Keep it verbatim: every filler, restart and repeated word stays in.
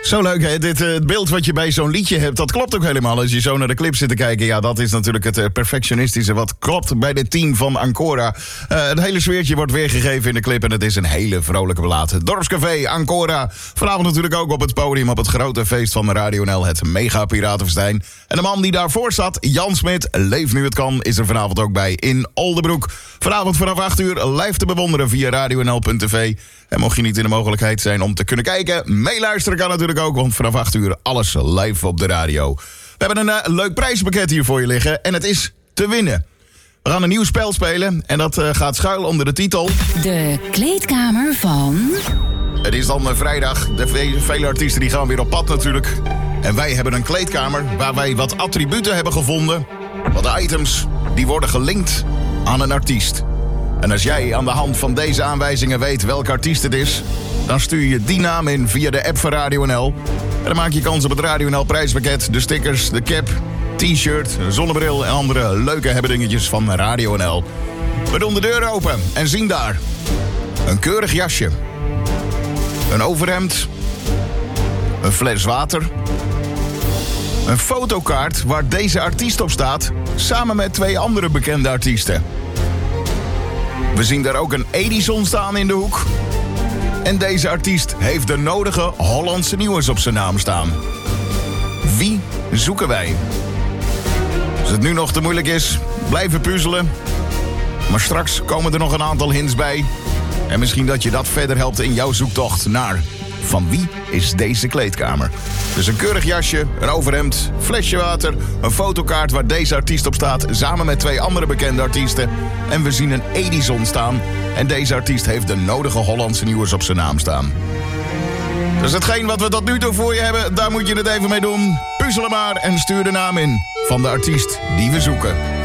Zo leuk, hè? Dit, uh, het beeld wat je bij zo'n liedje hebt, dat klopt ook helemaal. Als je zo naar de clip zit te kijken, ja, dat is natuurlijk het uh, perfectionistische wat klopt bij dit team van Ancora. Uh, het hele sfeertje wordt weergegeven in de clip en het is een hele vrolijke belaat. Dorpscafé Ancora. Vanavond natuurlijk ook op het podium op het grote feest van Radio N L, het Mega Piratenfestijn. En de man die daarvoor zat, Jan Smit, Leef nu het kan, is er vanavond ook bij in Oldebroek. Vanavond vanaf acht uur live te bewonderen via radio n l punt t v. En mocht je niet in de mogelijkheid zijn om te kunnen kijken, meeluisteren kan natuurlijk ook, want vanaf acht uur alles live op de radio. We hebben een uh, leuk prijspakket hier voor je liggen en het is te winnen. We gaan een nieuw spel spelen en dat uh, gaat schuil onder de titel De kleedkamer van... Het is dan uh, vrijdag, de ve- vele artiesten die gaan weer op pad natuurlijk. En wij hebben een kleedkamer waar wij wat attributen hebben gevonden. Wat items die worden gelinkt aan een artiest. En als jij aan de hand van deze aanwijzingen weet welke artiest het is, dan stuur je die naam in via de app van Radio N L. En dan maak je kans op het Radio N L prijspakket, de stickers, de cap, t-shirt, zonnebril en andere leuke hebbedingetjes van Radio N L. We doen de deur open en zien daar een keurig jasje, een overhemd, een fles water, een fotokaart waar deze artiest op staat, samen met twee andere bekende artiesten. We zien daar ook een Edison staan in de hoek. En deze artiest heeft de nodige Hollandse nieuws op zijn naam staan. Wie zoeken wij? Als het nu nog te moeilijk is, blijven puzzelen. Maar straks komen er nog een aantal hints bij. En misschien dat je dat verder helpt in jouw zoektocht naar... Van wie is deze kleedkamer? Dus een keurig jasje, een overhemd, flesje water, een fotokaart waar deze artiest op staat, samen met twee andere bekende artiesten. En we zien een Edison staan. En deze artiest heeft de nodige Hollandse nieuws op zijn naam staan. Dus hetgeen wat we tot nu toe voor je hebben, daar moet je het even mee doen. Puzzelen maar en stuur de naam in van de artiest die we zoeken.